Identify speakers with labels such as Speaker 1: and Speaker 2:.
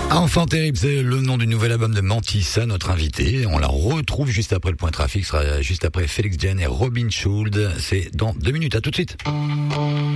Speaker 1: Enfant terrible, c'est le nom du nouvel album de Mantissa, notre invité. On la retrouve juste après le point trafic, ce sera juste après Félix Jen et Robin Schulz. C'est dans 2 minutes, à tout de suite.